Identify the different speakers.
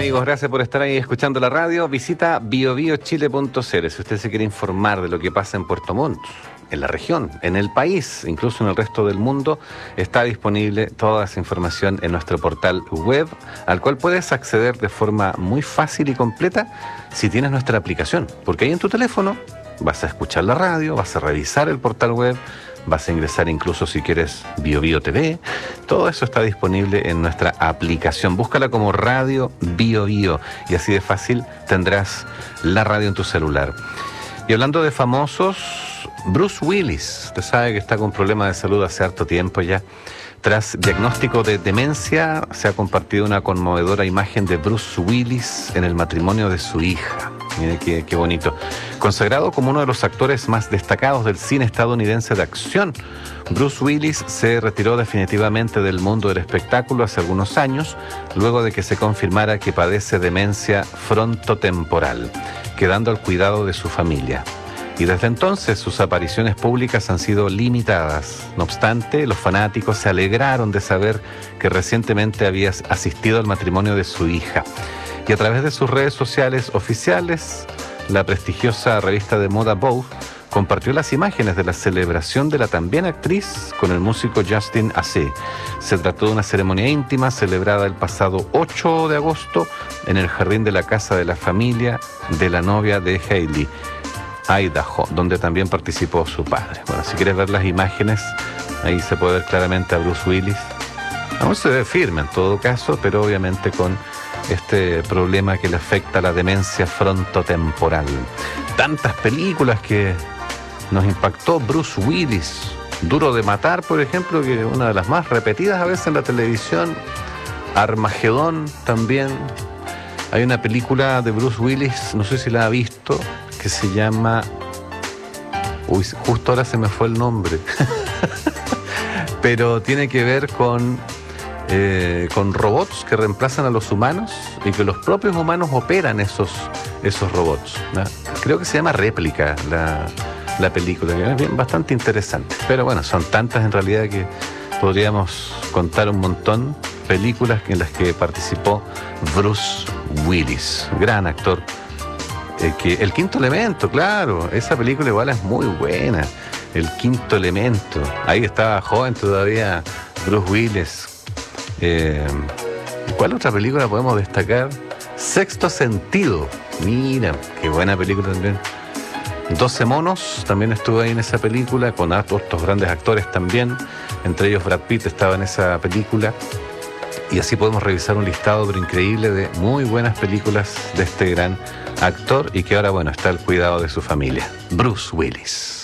Speaker 1: amigos, gracias por estar ahí escuchando la radio. Visita biobiochile.cl si usted se quiere informar de lo que pasa en Puerto Montt, en la región, en el país, incluso en el resto del mundo. Está disponible toda esa información en nuestro portal web, al cual puedes acceder de forma muy fácil y completa si tienes nuestra aplicación, porque ahí en tu teléfono vas a escuchar la radio, vas a revisar el portal web, vas a ingresar incluso si quieres BioBio TV. Todo eso está disponible en nuestra aplicación. Búscala como Radio BioBio y así de fácil tendrás la radio en tu celular. Y hablando de famosos, Bruce Willis, usted sabe que está con problemas de salud hace harto tiempo ya. Tras diagnóstico de demencia, se ha compartido una conmovedora imagen de Bruce Willis en el matrimonio de su hija. Mire qué bonito. Consagrado como uno de los actores más destacados del cine estadounidense de acción, Bruce Willis se retiró definitivamente del mundo del espectáculo hace algunos años, luego de que se confirmara que padece demencia frontotemporal, quedando al cuidado de su familia. Y desde entonces sus apariciones públicas han sido limitadas. No obstante, los fanáticos se alegraron de saber que recientemente había asistido al matrimonio de su hija. Y a través de sus redes sociales oficiales, la prestigiosa revista de moda Vogue compartió las imágenes de la celebración de la también actriz con el músico Justin Haase. Se trató de una ceremonia íntima celebrada el pasado 8 de agosto en el jardín de la casa de la familia de la novia de Hailey, Idaho, donde también participó su padre. Bueno, si quieres ver las imágenes, ahí se puede ver claramente a Bruce Willis. Aún se ve firme en todo caso, pero obviamente con este problema que le afecta a la demencia frontotemporal. Tantas películas que nos impactó Bruce Willis. Duro de Matar, por ejemplo, que es una de las más repetidas a veces en la televisión. Armagedón también. Hay una película de Bruce Willis, no sé si la ha visto, que se llama... Uy, justo ahora se me fue el nombre. Pero tiene que ver con robots que reemplazan a los humanos y que los propios humanos operan esos robots, ¿no? Creo que se llama Réplica la película, que es bastante interesante. Pero bueno, son tantas en realidad que podríamos contar un montón películas en las que participó Bruce Willis, gran actor. El Quinto Elemento, claro, esa película igual es muy buena. El Quinto Elemento, ahí estaba joven todavía Bruce Willis. ¿Cuál otra película podemos destacar? Sexto Sentido, mira, qué buena película también. 12 monos, también estuve ahí en esa película, con otros grandes actores también, entre ellos Brad Pitt estaba en esa película. Y así podemos revisar un listado pero increíble de muy buenas películas de este gran actor y que ahora, bueno, está al cuidado de su familia, Bruce Willis.